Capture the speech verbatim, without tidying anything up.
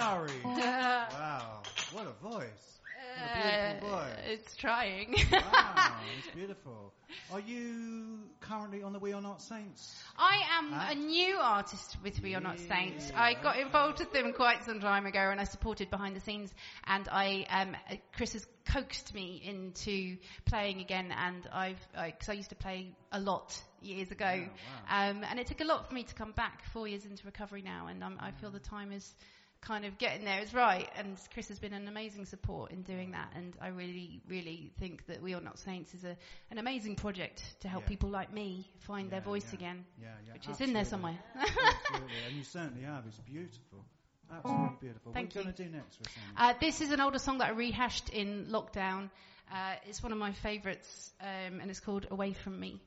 Lowry. Wow, what a voice. What a beautiful Uh, voice. it's trying. Wow, it's beautiful. Are you currently on the We Are Not Saints? I am Huh? a new artist with We Are Not Saints. Yeah, I got okay. involved with them quite some time ago, and I supported behind the scenes. And I, um, uh, Chris has coaxed me into playing again. And I've, because I, I used to play a lot years ago, Yeah, wow. um, and it took a lot for me to come back. Four years into recovery now, and um, I feel the time is kind of getting there. It's right, and Chris has been an amazing support in doing that, and I really, really think that We Are Not Saints is a, an amazing project to help Yeah. people like me find Yeah, their voice yeah, again, yeah, yeah, which is in there absolutely. somewhere. Absolutely, and you certainly have. It's beautiful. Absolutely beautiful. Thank what are you you. going to do next, Rosanna? Uh, this is an older song that I rehashed in lockdown. Uh, it's one of my favourites, um, and it's called Away From Me.